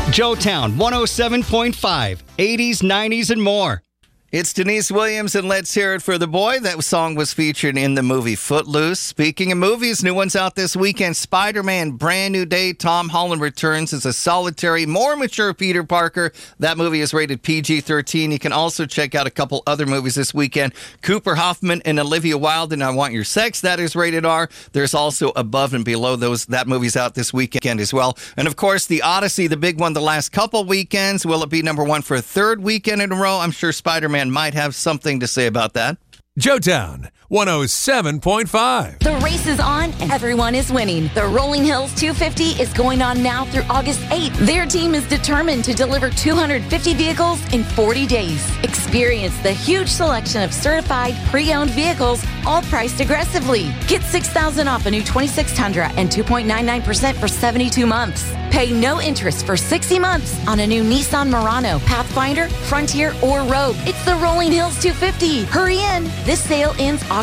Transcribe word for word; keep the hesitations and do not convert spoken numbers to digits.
Joetown one oh seven point five, eighties, nineties, and more. It's Denise Williams, and let's hear it for the boy. That song was featured in the movie Footloose. Speaking of movies, new ones out this weekend. Spider-Man, Brand New Day. Tom Holland returns as a solitary, more mature Peter Parker. That movie is rated P G thirteen. You can also check out a couple other movies this weekend. Cooper Hoffman and Olivia Wilde in I Want Your Sex. That is rated R. There's also Above and Below. Those That movie's out this weekend as well. And, of course, The Odyssey, the big one the last couple weekends. Will it be number one for a third weekend in a row? I'm sure Spider-Man might have something to say about that. Joetown one oh seven point five. The race is on and everyone is winning. The Rolling Hills two fifty is going on now through August eighth. Their team is determined to deliver two hundred fifty vehicles in forty days. Experience the huge selection of certified pre-owned vehicles, all priced aggressively. Get six thousand dollars off a new twenty-six Tundra and two point nine nine percent for seventy-two months. Pay no interest for sixty months on a new Nissan Murano, Pathfinder, Frontier, or Rogue. It's the Rolling Hills two fifty. Hurry in. This sale ends August